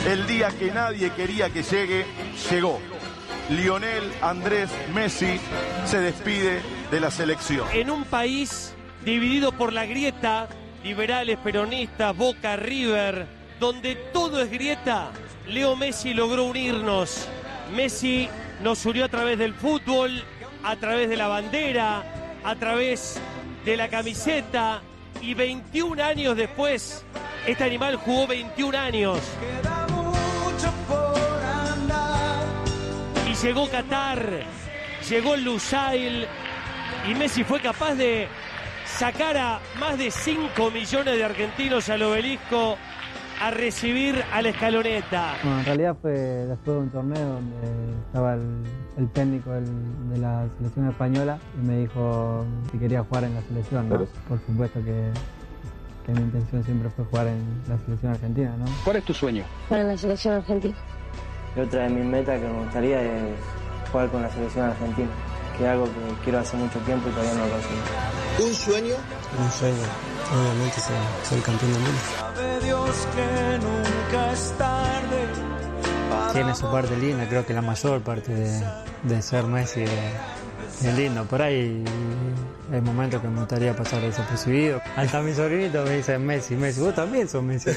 El día que nadie quería que llegue, llegó. Lionel Andrés Messi se despide de la selección. En un país dividido por la grieta, liberales, peronistas, Boca, River, donde todo es grieta, Leo Messi logró unirnos. Messi nos unió a través del fútbol, a través de la bandera, a través de la camiseta, y 21 años después, este animal jugó 21 años. Queda mucho por andar. Y llegó Qatar, llegó el Lusail, y Messi fue capaz de sacar a más de 5 millones de argentinos al obelisco a recibir a la escaloneta. Bueno, en realidad fue después de un torneo donde estaba el técnico de la selección española y me dijo si quería jugar en la selección, ¿no? Por supuesto que mi intención siempre fue jugar en la selección argentina, ¿no? ¿Cuál es tu sueño? Jugar en la selección argentina. Y otra de mis metas que me gustaría es jugar con la selección argentina, que es algo que quiero hace mucho tiempo y todavía no lo consigo. ¿Un sueño? Un sueño, obviamente, ser campeón del mundo. Sabe Dios que nunca es tarde. Tiene su parte linda, creo que la mayor parte de ser Messi es lindo. Por ahí hay momentos que me gustaría pasar desapercibido. Hasta mi sobrinito me dice Messi, vos también sos Messi.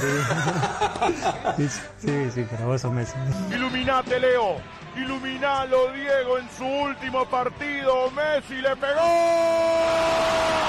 Sí, pero vos sos Messi. Iluminate, Leo. Iluminalo, Diego, en su último partido. Messi le pegó.